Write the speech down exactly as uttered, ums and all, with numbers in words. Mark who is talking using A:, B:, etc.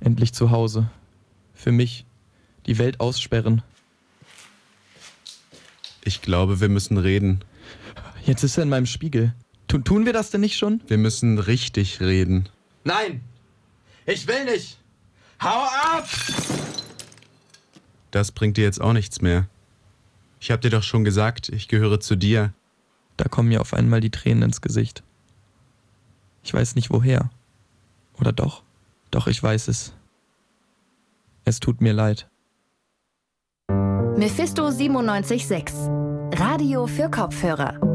A: Endlich zu Hause. Für mich. Die Welt aussperren.
B: Ich glaube, wir müssen reden.
A: Jetzt ist er in meinem Spiegel. Tun, tun wir das denn nicht schon?
B: Wir müssen richtig reden.
A: Nein! Ich will nicht! Hau ab!
B: Das bringt dir jetzt auch nichts mehr. Ich hab dir doch schon gesagt, ich gehöre zu dir.
A: Da kommen mir auf einmal die Tränen ins Gesicht. Ich weiß nicht woher. Oder doch? Doch, ich weiß es. Es tut mir leid.
C: Mephisto siebenundneunzig Komma sechs. Radio für Kopfhörer.